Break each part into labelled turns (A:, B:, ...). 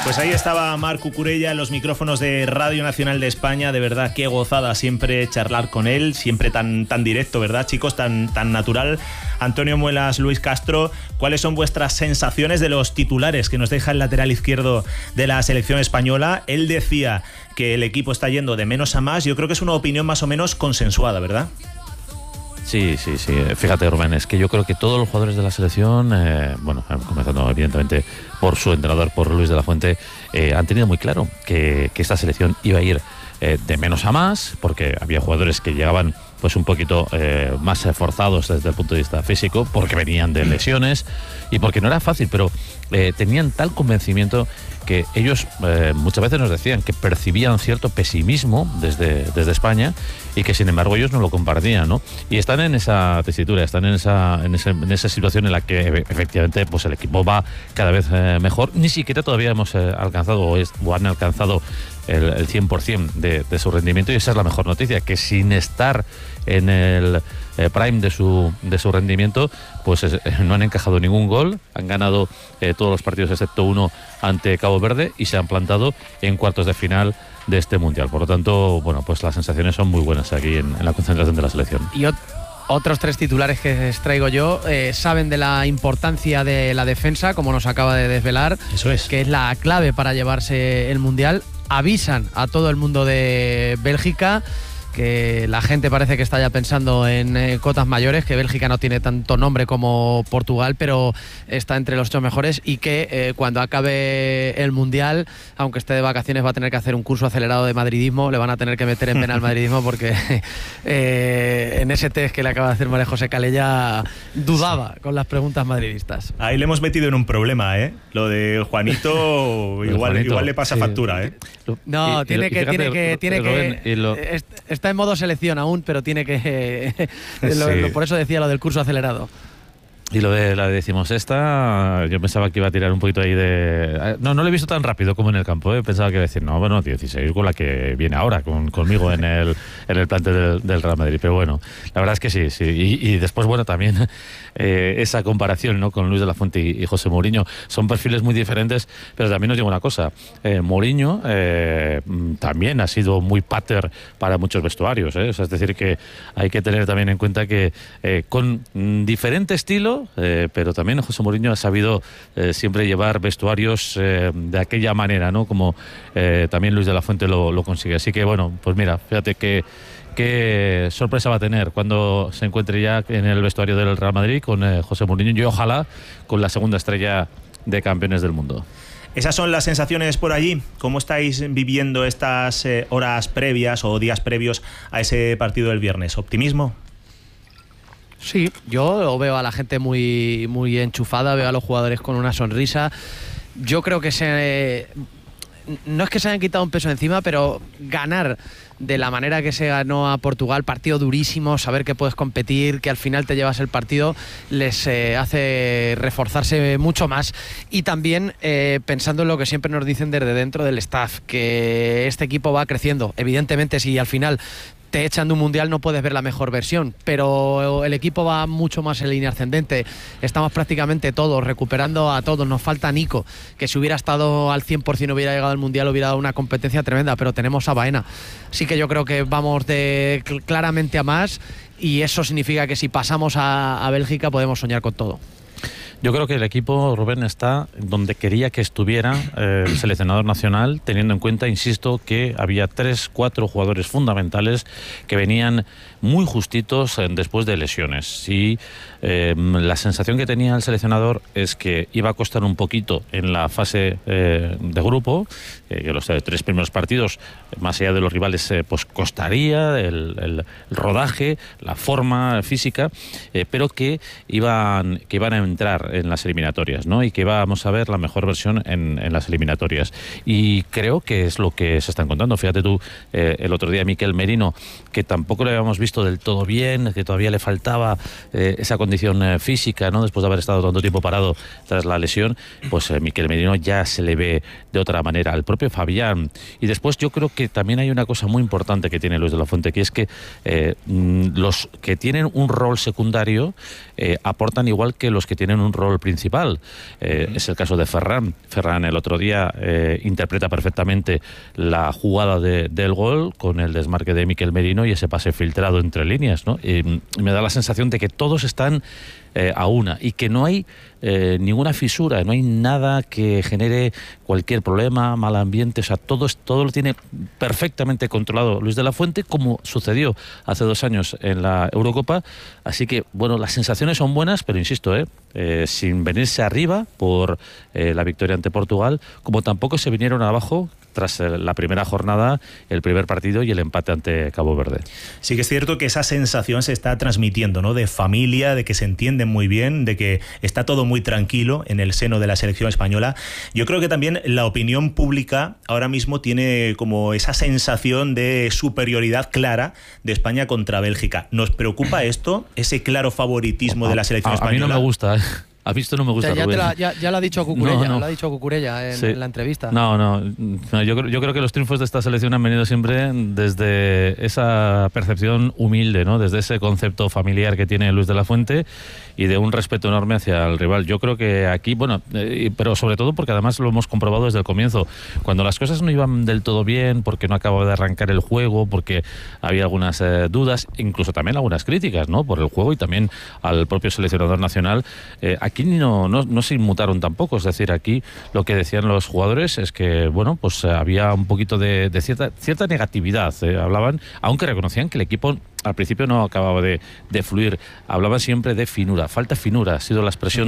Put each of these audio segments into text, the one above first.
A: Pues ahí estaba Marc Cucurella en los micrófonos de Radio Nacional de España. De verdad, qué gozada siempre charlar con él, siempre tan directo, ¿verdad, chicos? Tan natural. Antonio Muelas, Luis Castro, ¿cuáles son vuestras sensaciones de los titulares que nos deja el lateral izquierdo de la selección española? Él decía que el equipo está yendo de menos a más. Yo creo que es una opinión más o menos consensuada, ¿verdad?
B: Sí. Fíjate, Rubén, es que yo creo que todos los jugadores de la selección, comenzando evidentemente por su entrenador, por Luis de la Fuente, han tenido muy claro que esta selección iba a ir de menos a más, porque había jugadores que llegaban pues un poquito más forzados desde el punto de vista físico, porque venían de lesiones y porque no era fácil, pero tenían tal convencimiento que ellos muchas veces nos decían que percibían cierto pesimismo desde España y que sin embargo ellos no lo compartían, ¿no? Y están en esa tesitura, están en esa situación en la que efectivamente pues el equipo va cada vez mejor. Ni siquiera todavía hemos alcanzado o han alcanzado el 100% de su rendimiento, y esa es la mejor noticia, que sin estar en el prime de su rendimiento, pues no han encajado ningún gol, han ganado todos los partidos excepto uno ante Cabo Verde y se han plantado en cuartos de final de este Mundial. Por lo tanto, bueno, pues las sensaciones son muy buenas aquí en la concentración de la selección.
C: Y otros tres titulares que les traigo yo saben de la importancia de la defensa, como nos acaba de desvelar.
A: Eso es.
C: Que es la clave para llevarse el Mundial. Avisan a todo el mundo de Bélgica, que la gente parece que está ya pensando en cotas mayores, que Bélgica no tiene tanto nombre como Portugal, pero está entre los 8 mejores, y que cuando acabe el Mundial, aunque esté de vacaciones, va a tener que hacer un curso acelerado de madridismo. Le van a tener que meter en pena al madridismo, porque en ese test que le acaba de hacer María José Calella dudaba con las preguntas madridistas.
A: Ahí le hemos metido en un problema, ¿eh? Lo de Juanito igual le pasa factura, ¿eh?
C: No, tiene que está en modo selección aún, pero tiene que por eso decía lo del curso acelerado.
B: Y lo de la decimosexta, yo pensaba que iba a tirar un poquito ahí de... No lo he visto tan rápido como en el campo, ¿eh? Pensaba que iba a decir, 16 con la que viene ahora, conmigo en el plantel del Real Madrid. Pero bueno, la verdad es que sí. Y después, bueno, también esa comparación, ¿no?, con Luis de la Fuente y José Mourinho. Son perfiles muy diferentes, pero también os digo una cosa. Mourinho también ha sido muy pater para muchos vestuarios, ¿eh? O sea, es decir, que hay que tener también en cuenta que con diferente estilo, pero también José Mourinho ha sabido siempre llevar vestuarios de aquella manera, ¿no?, como también Luis de la Fuente lo consigue. Así que bueno, pues mira, fíjate qué sorpresa va a tener cuando se encuentre ya en el vestuario del Real Madrid con José Mourinho, y ojalá con la segunda estrella de campeones del mundo.
A: Esas son las sensaciones por allí. ¿Cómo estáis viviendo estas horas previas o días previos a ese partido del viernes? ¿Optimismo?
C: Sí, yo veo a la gente muy, muy enchufada, veo a los jugadores con una sonrisa. Yo creo que no es que se hayan quitado un peso encima, pero ganar de la manera que se ganó a Portugal, partido durísimo, saber que puedes competir, que al final te llevas el partido, les hace reforzarse mucho más. Y también pensando en lo que siempre nos dicen desde dentro del staff, que este equipo va creciendo. Evidentemente, si al final te echan de un mundial no puedes ver la mejor versión, pero el equipo va mucho más en línea ascendente. Estamos prácticamente todos recuperando a todos. Nos falta Nico, que si hubiera estado al 100% hubiera llegado al mundial, hubiera dado una competencia tremenda, pero tenemos a Baena. Así que yo creo que vamos claramente a más, y eso significa que si pasamos a Bélgica podemos soñar con todo.
B: Yo creo que el equipo, Rubén, está donde quería que estuviera el seleccionador nacional, teniendo en cuenta, insisto, que había 3-4 jugadores fundamentales que venían muy justitos después de lesiones. Y la sensación que tenía el seleccionador es que iba a costar un poquito en la fase de grupo, que los 3 primeros partidos, más allá de los rivales, pues costaría el rodaje, la forma física, pero que iban a entrar en las eliminatorias, ¿no? Y que vamos a ver la mejor versión en las eliminatorias. Y creo que es lo que se está encontrando. Fíjate tú, el otro día Mikel Merino, que tampoco lo habíamos visto del todo bien, que todavía le faltaba esa condición física, ¿no?, después de haber estado tanto tiempo parado tras la lesión, pues Mikel Merino ya se le ve de otra manera. Al propio Fabián. Y después yo creo que también hay una cosa muy importante que tiene Luis de la Fuente, que es que los que tienen un rol secundario aportan igual que los que tienen un rol principal. Es el caso de Ferran. Ferran el otro día interpreta perfectamente la jugada del gol con el desmarque de Mikel Merino y ese pase filtrado entre líneas, ¿no? Y me da la sensación de que todos están a una y que no hay ninguna fisura, no hay nada que genere cualquier problema, mal ambiente, o sea, todo lo tiene perfectamente controlado Luis de la Fuente, como sucedió hace 2 años en la Eurocopa. Así que, bueno, las sensaciones son buenas, pero insisto, sin venirse arriba por la victoria ante Portugal, como tampoco se vinieron abajo tras la primera jornada, el primer partido y el empate ante Cabo Verde.
A: Sí que es cierto que esa sensación se está transmitiendo, ¿no? De familia, de que se entienden muy bien, de que está todo muy tranquilo en el seno de la selección española. Yo creo que también la opinión pública ahora mismo tiene como esa sensación de superioridad clara de España contra Bélgica. ¿Nos preocupa esto? Ese claro favoritismo de la selección española.
B: A mí no me gusta, A visto no me gusta.
C: Ya lo ha dicho Cucurella, lo ha dicho Cucurella en la entrevista.
B: Yo creo que los triunfos de esta selección han venido siempre desde esa percepción humilde, ¿no? Desde ese concepto familiar que tiene Luis de la Fuente y de un respeto enorme hacia el rival. Yo creo que aquí, pero sobre todo porque además lo hemos comprobado desde el comienzo, cuando las cosas no iban del todo bien, porque no acababa de arrancar el juego, porque había algunas dudas, incluso también algunas críticas, ¿no? Por el juego y también al propio seleccionador nacional. Aquí no se inmutaron tampoco, es decir, aquí lo que decían los jugadores es que, había un poquito de cierta negatividad, hablaban, aunque reconocían que el equipo al principio no acababa de fluir, hablaban siempre de finura, falta finura, ha sido la expresión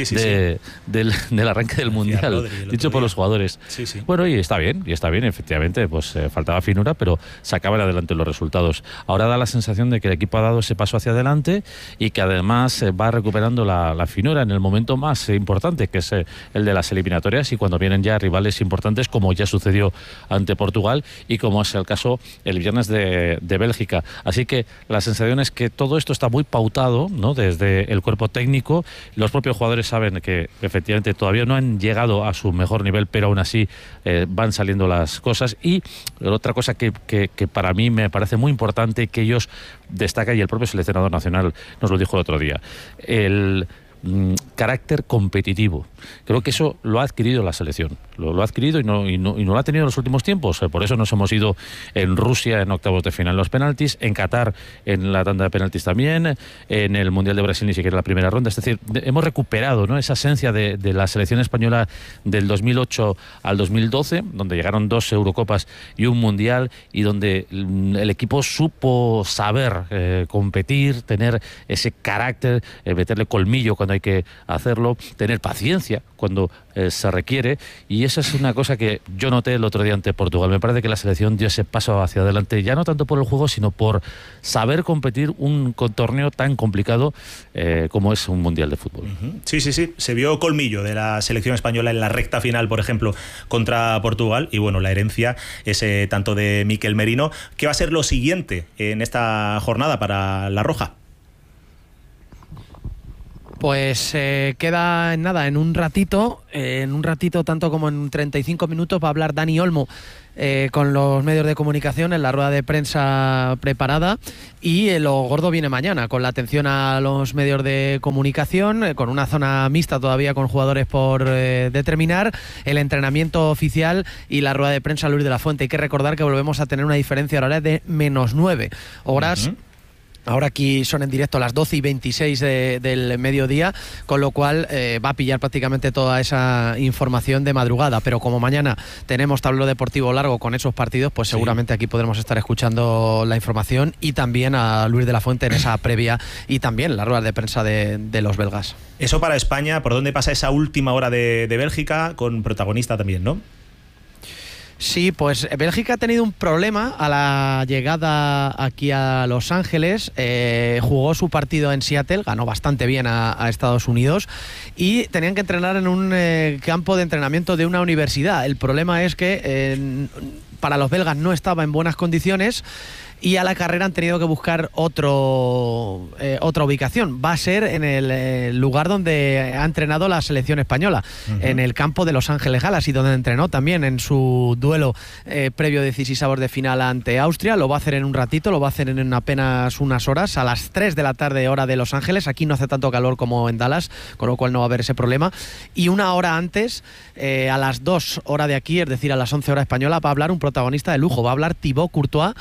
B: del arranque del Mundial, Rodri, dicho por los jugadores. Bueno, y está bien, efectivamente, faltaba finura, pero sacaban adelante los resultados. Ahora da la sensación de que el equipo ha dado ese paso hacia adelante y que además va recuperando la finura en el momento más importante, que es el de las eliminatorias, y cuando vienen ya rivales importantes, como ya sucedió ante Portugal y como es el caso el viernes de Bélgica. Así que la sensación es que todo esto está muy pautado, ¿no? Desde el cuerpo técnico. Los propios jugadores saben que efectivamente todavía no han llegado a su mejor nivel, pero aún así van saliendo las cosas. Y otra cosa que para mí me parece muy importante, que ellos destacan, y el propio seleccionador nacional nos lo dijo el otro día, el carácter competitivo. Creo que eso lo ha adquirido la selección, lo ha adquirido y no lo ha tenido en los últimos tiempos. Por eso nos hemos ido en Rusia en octavos de final en los penaltis, en Qatar en la tanda de penaltis también, en el Mundial de Brasil ni siquiera en la primera ronda. Es decir, hemos recuperado, ¿no?, esa esencia de la selección española del 2008 al 2012, donde llegaron 2 Eurocopas y un Mundial, y donde el equipo supo saber competir, tener ese carácter, meterle colmillo cuando hay que hacerlo, tener paciencia cuando se requiere, y esa es una cosa que yo noté el otro día ante Portugal. Me parece que la selección dio ese paso hacia adelante, ya no tanto por el juego, sino por saber competir un torneo tan complicado como es un Mundial de Fútbol.
A: Sí, se vio colmillo de la selección española en la recta final, por ejemplo, contra Portugal, y bueno, la herencia es tanto de Mikel Merino. ¿Qué va a ser lo siguiente en esta jornada para la Roja?
C: Pues queda en un ratito, tanto como en 35 minutos, va a hablar Dani Olmo con los medios de comunicación en la rueda de prensa preparada, y lo gordo viene mañana, con la atención a los medios de comunicación, con una zona mixta todavía con jugadores por determinar, el entrenamiento oficial y la rueda de prensa Luis de la Fuente. Hay que recordar que volvemos a tener una diferencia horaria de -9 horas. Ahora aquí son en directo las 12:26 del mediodía, con lo cual va a pillar prácticamente toda esa información de madrugada. Pero como mañana tenemos tablero deportivo largo con esos partidos, pues seguramente aquí podremos estar escuchando la información, y también a Luis de la Fuente en esa previa, y también la rueda de prensa de los belgas.
A: Eso para España, ¿por dónde pasa esa última hora de Bélgica, con protagonista también, no?
C: Sí, pues Bélgica ha tenido un problema a la llegada aquí a Los Ángeles. Jugó su partido en Seattle, ganó bastante bien a Estados Unidos, y tenían que entrenar en un campo de entrenamiento de una universidad. El problema es que para los belgas no estaba en buenas condiciones, y a la carrera han tenido que buscar otra ubicación. Va a ser en el lugar donde ha entrenado la selección española, en el campo de Los Ángeles Galaxy, donde entrenó también en su duelo previo de 16avos de final ante Austria. Lo va a hacer en un ratito, lo va a hacer en apenas unas horas, a las 3 de la tarde hora de Los Ángeles. Aquí no hace tanto calor como en Dallas, con lo cual no va a haber ese problema. Y una hora antes, a las 2 hora de aquí, es decir, a las 11 hora española, va a hablar un protagonista de lujo, va a hablar Thibaut Courtois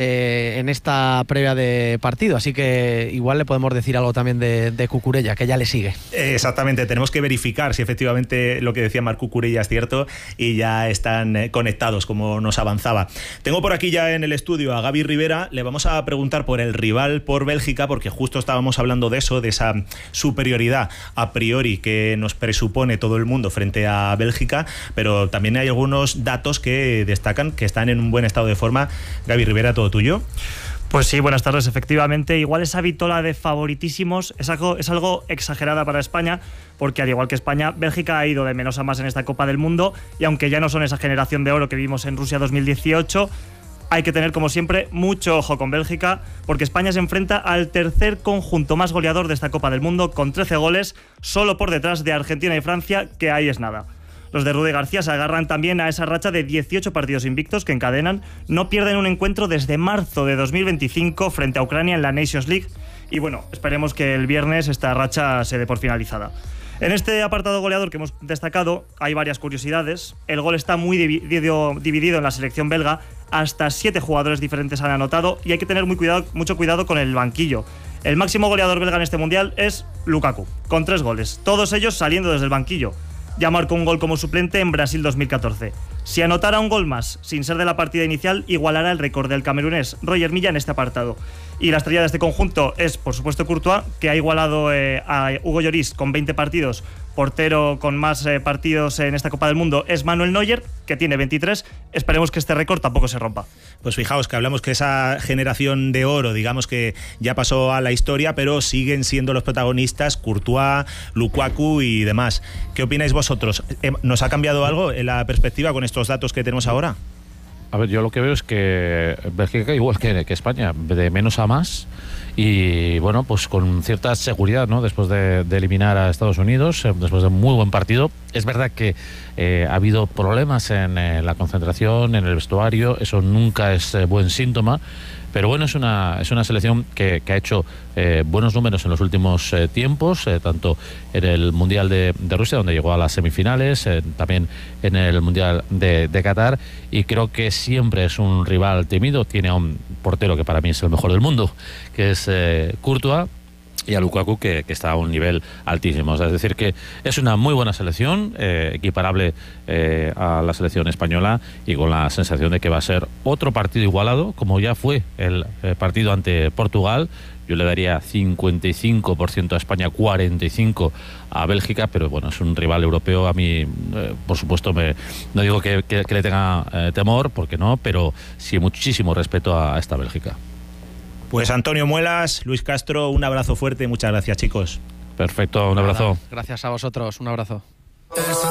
C: en esta previa de partido, así que igual le podemos decir algo también de Cucurella, que ya le sigue.
A: Exactamente, tenemos que verificar si efectivamente lo que decía Marc Cucurella es cierto y ya están conectados como nos avanzaba. Tengo por aquí ya en el estudio a Gaby Rivera, le vamos a preguntar por el rival, por Bélgica, porque justo estábamos hablando de eso, de esa superioridad a priori que nos presupone todo el mundo frente a Bélgica, pero también hay algunos datos que destacan que están en un buen estado de forma. Gaby Rivera, todo tuyo.
D: Pues sí, buenas tardes. Efectivamente, igual esa vitola de favoritísimos es algo exagerada para España, porque al igual que España, Bélgica ha ido de menos a más en esta Copa del Mundo, y aunque ya no son esa generación de oro que vimos en Rusia 2018, hay que tener, como siempre, mucho ojo con Bélgica, porque España se enfrenta al tercer conjunto más goleador de esta Copa del Mundo, con 13 goles, solo por detrás de Argentina y Francia, que ahí es nada. Los de Rudi García se agarran también a esa racha de 18 partidos invictos que encadenan. No pierden un encuentro desde marzo de 2025 frente a Ucrania en la Nations League. Y bueno, esperemos que el viernes esta racha se dé por finalizada. En este apartado goleador que hemos destacado hay varias curiosidades. El gol está muy dividido en la selección belga. Hasta 7 jugadores diferentes han anotado y hay que tener mucho cuidado con el banquillo. El máximo goleador belga en este mundial es Lukaku, con 3 goles, todos ellos saliendo desde el banquillo. Ya marcó un gol como suplente en Brasil 2014. Si anotara un gol más, sin ser de la partida inicial, igualará el récord del camerunés Roger Milla en este apartado. Y la estrella de este conjunto es, por supuesto, Courtois, que ha igualado a Hugo Lloris con 20 partidos. Portero con más partidos en esta Copa del Mundo es Manuel Neuer, que tiene 23. Esperemos que este récord tampoco se rompa.
A: Pues fijaos que hablamos que esa generación de oro, digamos que ya pasó a la historia, pero siguen siendo los protagonistas Courtois, Lukaku y demás. ¿Qué opináis vosotros? ¿Nos ha cambiado algo en la perspectiva con estos datos que tenemos ahora?
B: A ver, yo lo que veo es que Bélgica, igual que España, de menos a más, y bueno, pues con cierta seguridad, ¿no? Después de eliminar a Estados Unidos, después de un muy buen partido. Es verdad que ha habido problemas en la concentración, en el vestuario, eso nunca es buen síntoma. Pero bueno, es una selección que ha hecho buenos números en los últimos tiempos, tanto en el Mundial de Rusia, donde llegó a las semifinales, también en el Mundial de Qatar, y creo que siempre es un rival temido. Tiene a un portero que para mí es el mejor del mundo, que es Courtois, y a Lukaku que está a un nivel altísimo. Es decir, que es una muy buena selección, equiparable a la selección española, y con la sensación de que va a ser otro partido igualado, como ya fue el partido ante Portugal. Yo le daría 55% a España, 45% a Bélgica, pero bueno, es un rival europeo. A mí, por supuesto, no digo que le tenga temor, porque no, pero sí muchísimo respeto a esta Bélgica.
A: Pues Antonio Muelas, Luis Castro, un abrazo fuerte, muchas gracias, chicos.
B: Perfecto, un abrazo.
C: Gracias a vosotros, un abrazo.